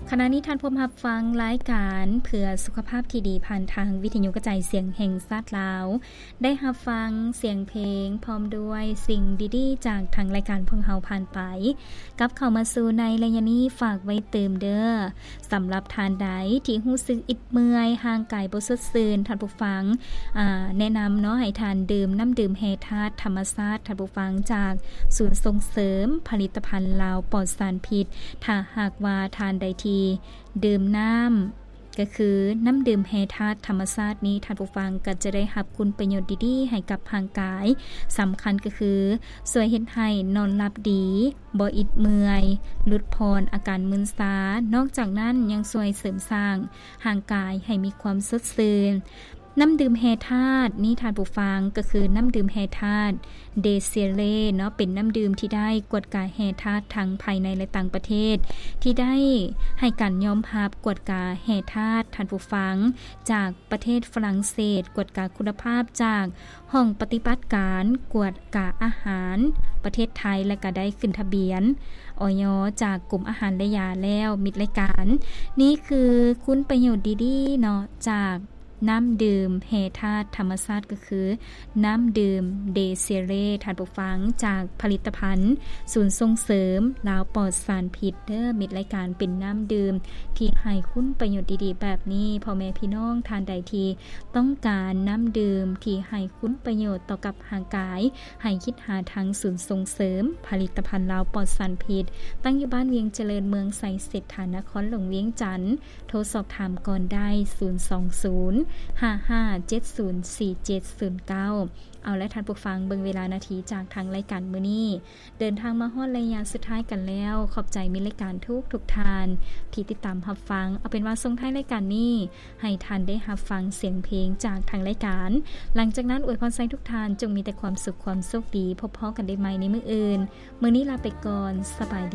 ขณะนี้ท่านผู้รับฟังรายการเพื่อสุขภาพที่ดีผ่านทางวิทยุกระจายเสียงแห่งชาติลาวได้รับฟังเสียงเพลงพร้อมด้วยสิ่งดีๆจากทางรายการพวกเฮาผ่านไปกับเข้ามาสู่ในระยะนี้ฝากไว้เติมเด้อสำหรับทานใดที่รู้สึกอิดเมื่อยห่างกายบ่สดชื่นท่านผู้ฟังแนะนำเนาะให้ทานดื่มน้ำดื่มแฮธาตุธรรมชาติท่านผู้ฟังจากศูนย์ส่งเสริมผลิตภัณฑ์ลาวปลอดสารพิษถ้าหากว่าทานใดที่ดื่มน้ำก็คือน้ำดื่มแฮธาตุธรรมชาตินี้ท่านผู้ฟังก็จะได้รับคุณประโยชน์ดีๆให้กับร่างกายสำคัญก็คือช่วยเฮ็ดให้นอนหลับดีบ่อิดเมื่อยลดพรอาการมึนชานอกจากนั้นยังช่วยเสริมสร้างร่างกายให้มีความสดชื่นน้ำดื่มแฮธาตุนี่ท่านผู้ฟังก็คือน้ำดื่มแฮธาตุเดเซเลเนาะเป็นน้ำดื่มที่ได้กวดกาแฮธาตุทั้งภายในและต่างประเทศที่ได้ให้การยอมรับกวดกาแฮธาตุท่านผู้ฟังจากประเทศฝรั่งเศสกวดกาคุณภาพจากห้องปฏิบัติการกวดกาอาหารประเทศไทยและก็ได้ขึ้นทะเบียนอย.จากกรมอาหารและยาแล้วมิตรรายการนี่คือคุณประโยชน์ดีๆเนาะจากน้ำดื่มแฮธาตุธรรมชาติก็คือน้ำดื่มเดเซเรท่านผู้ฟังจากผลิตภัณฑ์ศูนย์ส่งเสริมลาวปลอดสารพิษเด้อมิตรรายการเป็นน้ำดื่มที่ให้คุณประโยชน์ดีๆแบบนี้พ่อแม่พี่น้องทานใดที่ต้องการน้ำดื่มที่ให้คุณประโยชน์ต่อกับร่างกายให้คิดหาทางศูนย์ส่งเสริมผลิตภัณฑ์ลาวปลอดสารพิษตั้งอยู่บ้านเวียงเจริญเมืองไสเศรษฐานครหลวงเวียงจันทน์โทรสอบถามก่อนได้020 55704709เอาและท่านผู้ฟังเบิ่งเวลานาทีจากทางรายการมื้อนี้เดินทางมาฮอดระยะสุดท้ายกันแล้วขอบใจมิตรรายการทุกทานที่ติดตามรับฟังเอาเป็นว่าส่งท้ายรายการนี้ให้ท่านได้รับฟังเสียงเพลงจากทางรายการหลังจากนั้นอวยพรใส่ทุกท่านจงมีแต่ความสุขความโชคดีพบพบกันได้ใหม่ในมื้ออื่นมื้อนี้ลาไปก่อนสบาย